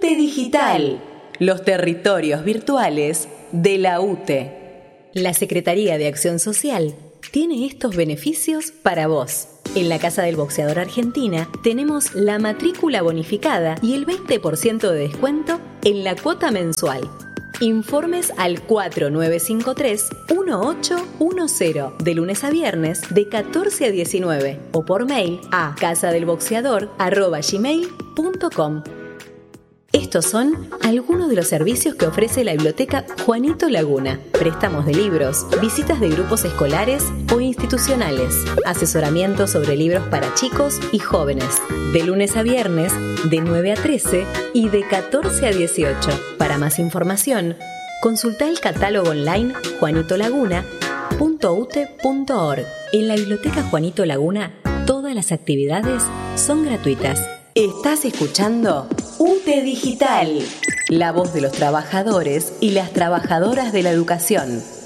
UTE Digital, los territorios virtuales de la UTE. La Secretaría de Acción Social tiene estos beneficios para vos. En la Casa del Boxeador Argentina tenemos la matrícula bonificada y el 20% de descuento en la cuota mensual. Informes al 4953-1810 de lunes a viernes de 14 a 19 o por mail a casadelboxeador@gmail.com. Estos son algunos de los servicios que ofrece la Biblioteca Juanito Laguna. Préstamos de libros, visitas de grupos escolares o institucionales, asesoramiento sobre libros para chicos y jóvenes, de lunes a viernes, de 9 a 13 y de 14 a 18. Para más información, consulta el catálogo online juanitolaguna.ute.org. En la Biblioteca Juanito Laguna, todas las actividades son gratuitas. Estás escuchando UTE Digital, la voz de los trabajadores y las trabajadoras de la educación.